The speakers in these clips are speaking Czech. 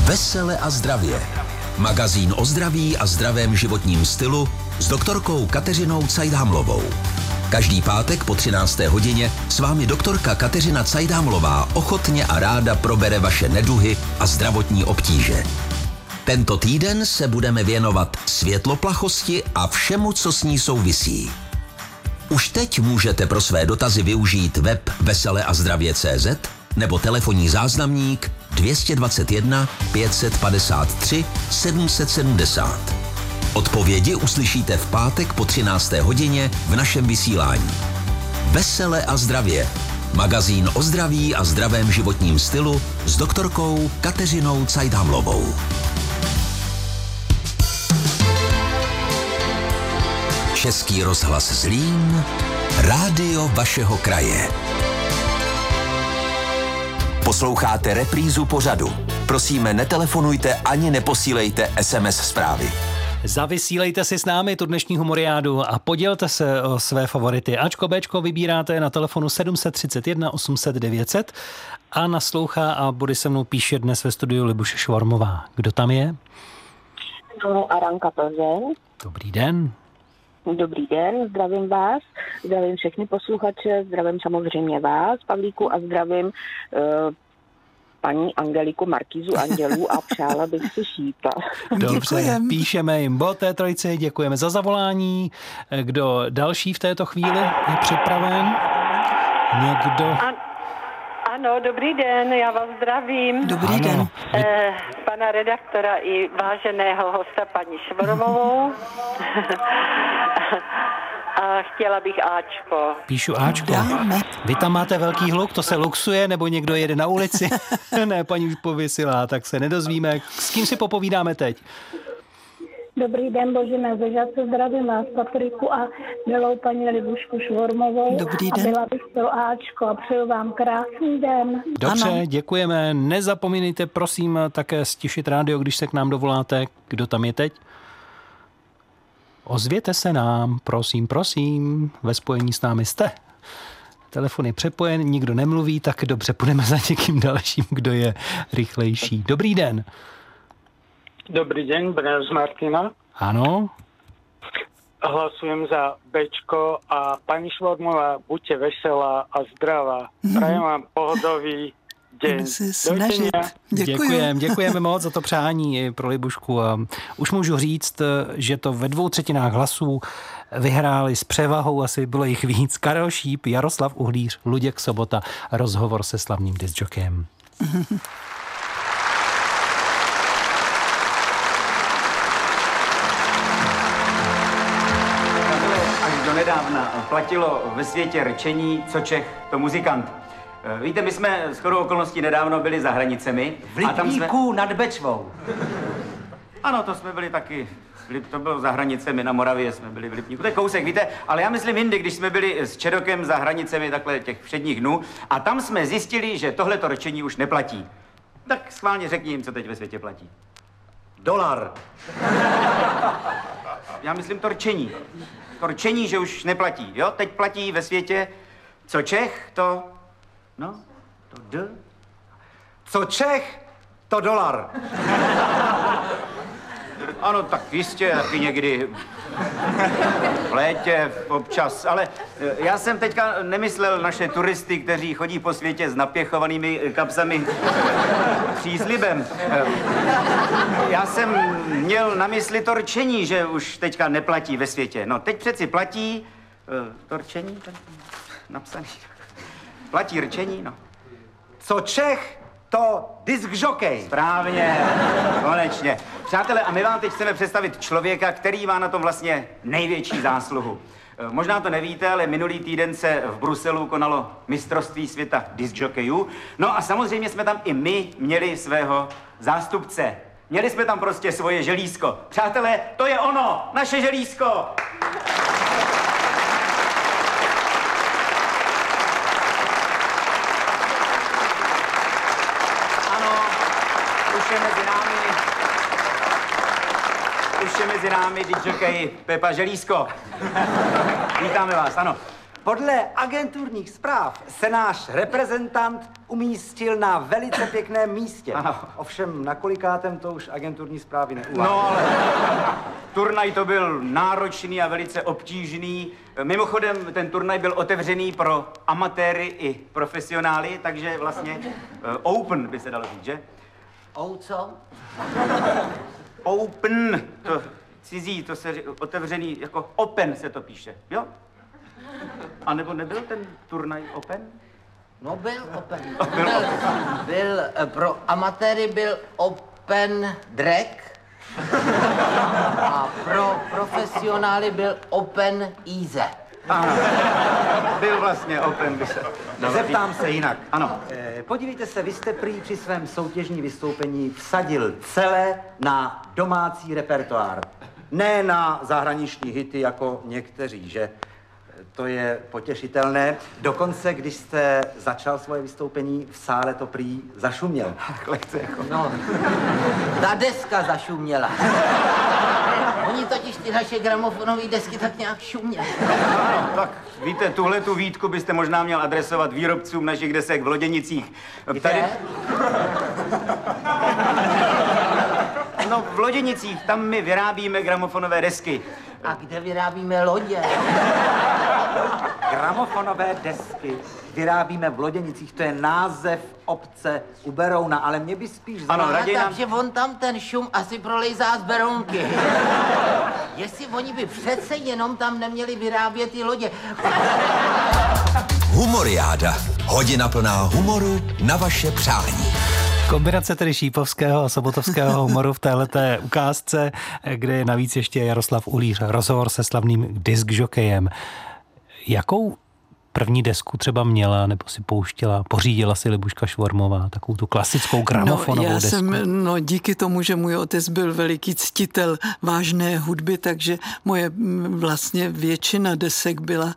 Vesele a zdravě. Magazín o zdraví a zdravém životním stylu s doktorkou Kateřinou Cajdámlovou. Každý pátek po 13. hodině s vámi doktorka Kateřina Cajdámlová ochotně a ráda probere vaše neduhy a zdravotní obtíže. Tento týden se budeme věnovat světloplachosti a všemu, co s ní souvisí. Už teď můžete pro své dotazy využít web veseleazdravě.cz nebo telefonní záznamník 221 553 770. Odpovědi uslyšíte v pátek po 13. hodině v našem vysílání. Vesele a zdravě. Magazín o zdraví a zdravém životním stylu s doktorkou Kateřinou Cajdámlovou. Český rozhlas Zlín, rádio vašeho kraje. Posloucháte reprízu pořadu. Prosíme, netelefonujte ani neposílejte SMS zprávy. Zavysílejte si s námi tu dnešní humoriádu a podělte se o své favority. Ačko, Bčko vybíráte na telefonu 731 800 900 a naslouchá a bude se mnou píše dnes ve studiu Libuše Švormová. Kdo tam je? No, Aranka Plzeň. Dobrý den. Dobrý den, zdravím vás, zdravím všechny posluchače, zdravím samozřejmě vás, Pavlíku, a zdravím paní Angeliku Markízu Andělů a přála bych si šípa. Dobře, píšeme jim bo té trojici, děkujeme za zavolání. Kdo další v této chvíli je připraven? Někdo? Ano, dobrý den, já vás zdravím. Dobrý den. Pana redaktora i váženého hosta paní Švormovou. A chtěla bych Ačko. Píšu Ačko. Vy tam máte velký hluk, to se luxuje, nebo někdo jede na ulici? Ne, paní už pověsila, tak se nedozvíme. S kým si popovídáme teď? Dobrý den, Božena Zežace, zdravím vás, Patriku a milou paní Libušku Švormovou. Dobrý den. A byla bych pro Ačko a přeju vám krásný den. Dobře, ano. Děkujeme. Nezapomínejte, prosím, také stišit rádio, když se k nám dovoláte. Kdo tam je teď? Ozvěte se nám, prosím, ve spojení s námi jste. Telefon je přepojen, nikdo nemluví, tak dobře, půjdeme za někým dalším, kdo je rychlejší. Dobrý den. Dobrý den, Brňa z Martina. Ano. Hlasujem za Bčko a pani Švormová, buďte veselá a zdravá. Prajem vám pohodový den. Děkujeme moc za to přání i pro Libušku. A už můžu říct, že to ve 2/3 hlasů vyhráli s převahou, asi bylo jich víc. Karel Šíp, Jaroslav Uhlíř, Luděk Sobota, rozhovor se slavným discjockeyem. Donedávna platilo ve světě rčení, co Čech, to muzikant. Víte, my jsme shodou okolností nedávno byli za hranicemi. V Lipníku nad Bečvou. Ano, to jsme byli taky. To bylo za hranicemi, na Moravě jsme byli v Lipníku. To je kousek, víte, ale já myslím jindy, když jsme byli s Čedokem za hranicemi takhle těch všedních dnů a tam jsme zjistili, že tohleto rčení už neplatí. Tak schválně řekni jim, co teď ve světě platí. $. Já myslím to rčení. To rčení, že už neplatí, jo? Teď platí ve světě, co Čech, to... No, to D. Co Čech, to $. Ano, tak jistě, taky někdy v létě občas, ale já jsem teďka nemyslel naše turisty, kteří chodí po světě s napěchovanými kapsami příslibem. Já jsem měl na mysli to rčení, že už teďka neplatí ve světě. No, teď přeci platí to rčení, napsaný. Platí rčení, no. Co Čech, to diskžokej. Správně, konečně. Přátelé, a my vám teď chceme představit člověka, který má na tom vlastně největší zásluhu. Možná to nevíte, ale minulý týden se v Bruselu konalo mistrovství světa diskžokejů. No a samozřejmě jsme tam i my měli svého zástupce. Měli jsme tam prostě svoje želízko. Přátelé, to je ono, naše želízko. Už je mezi námi discjokej Pepa Želízko. Vítáme vás, ano. Podle agenturních zpráv se náš reprezentant umístil na velice pěkném místě. Ano. Ovšem, na kolikátém to už agenturní zprávy neuvádějí. No ale turnaj to byl náročný a velice obtížný. Mimochodem, ten turnaj byl otevřený pro amatéry i profesionály, takže vlastně open by se dalo říct, že? Co? Open, to cizí, to se otevřený, jako open se to píše, jo? A nebo nebyl ten turnaj open? No byl open. Byl pro amatéry byl open drag a pro profesionály byl open easy. Aha. Byl vlastně open, by se... Zeptám se jinak. Ano. Podívejte se, vy jste prý při svém soutěžní vystoupení vsadil celé na domácí repertoár. Ne na zahraniční hity jako někteří, že? To je potěšitelné. Dokonce, když jste začal svoje vystoupení, v sále to prý zašuměl. Lehce jako. No, ta deska zašuměla. Oni totiž ty naše gramofonové desky tak nějak šuměly. Ano, tak víte, tuhletu výtku byste možná měl adresovat výrobcům našich desek v Loděnicích. Kde? No, v Loděnicích, tam my vyrábíme gramofonové desky. A kde vyrábíme lodě? Gramofonové desky vyrábíme v Loděnicích, to je název obce u Berouna, ale mě by spíš Ano, raději nám... Takže on tam ten šum asi prolejzá z Berounky. Jestli oni by přece jenom tam neměli vyrábět ty lodě. Humoriáda. Hodina plná humoru na vaše přání. Kombinace tedy šípovského a sobotovského humoru v téhleté ukázce, kde je navíc ještě Jaroslav Ulíř, rozhovor se slavným diskžokejem. Jakou první desku třeba měla, nebo si pouštěla, pořídila si Libuška Švormová, takovou tu klasickou gramofonovou desku? Díky tomu, že můj otec byl veliký ctitel vážné hudby, takže moje vlastně většina desek byla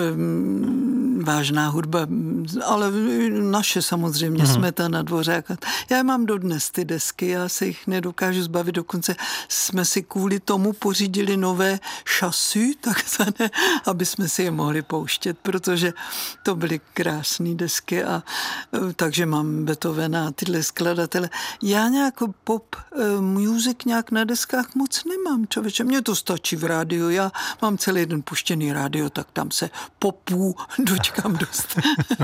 vážná hudba, ale naše samozřejmě, Smeta na dvoře. Já mám dodnes ty desky, já se jich nedokážu zbavit, dokonce jsme si kvůli tomu pořídili nové šasy, takzvané, aby jsme si je mohli pouštět, protože to byly krásné desky a takže mám Beethovena a tyhle skladatele. Já nějak pop music nějak na deskách moc nemám, člověče. Mně to stačí v rádiu. Já mám celý den puštěný rádio, tak tam se popů dočkám dost.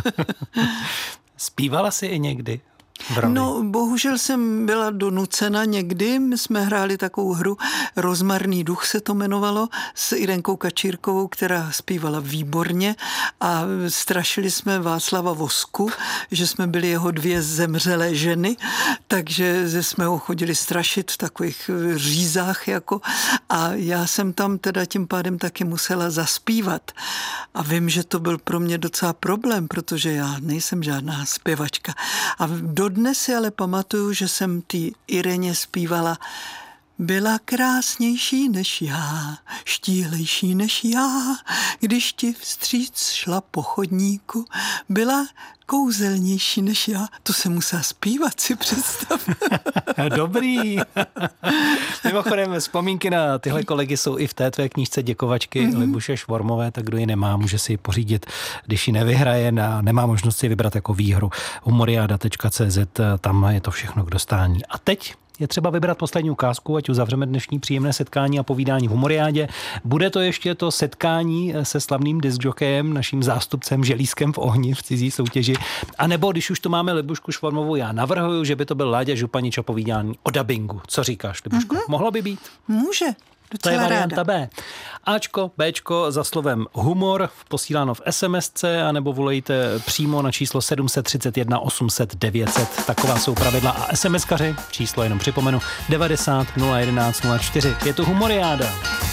Zpívala jsi i někdy? No, bohužel jsem byla donucena někdy. My jsme hráli takovou hru, Rozmarný duch se to jmenovalo, s Irenkou Kačírkovou, která zpívala výborně a strašili jsme Václava Vosku, že jsme byli jeho dvě zemřelé ženy, takže jsme ho chodili strašit v takových řízách jako a já jsem tam teda tím pádem taky musela zaspívat. A vím, že to byl pro mě docela problém, protože já nejsem žádná zpěvačka. A dodnes si ale pamatuju, že jsem tý Ireně zpívala: byla krásnější než já, štíhlejší než já, když ti vstříc šla po chodníku, byla kouzelnější než já. To se musela zpívat, si představ. Dobrý. Mimochodem, vzpomínky na tyhle kolegy jsou i v té tvé knížce Děkovačky Libuše Švormové, tak kdo ji nemá, může si ji pořídit, když ji nevyhraje a nemá možnost si vybrat jako výhru. Humoriada.cz, tam je to všechno k dostání. A teď je třeba vybrat poslední ukázku, ať uzavřeme dnešní příjemné setkání a povídání v Humoriádě. Bude to ještě to setkání se slavným diskjokejem, naším zástupcem Želízkem v ohni v cizí soutěži. A nebo když už to máme Libušku Švormovou, já navrhuju, že by to byl Láďa Županič a povídání o dabingu. Co říkáš, Libuško? Mohlo by být? Může. To je varianta B. Ačko, Bčko za slovem humor posíláno v SMSce, anebo volejte přímo na číslo 731 800 900. Taková jsou pravidla. A SMSkaři, číslo jenom připomenu, 90 011 04. Je to Humoriáda.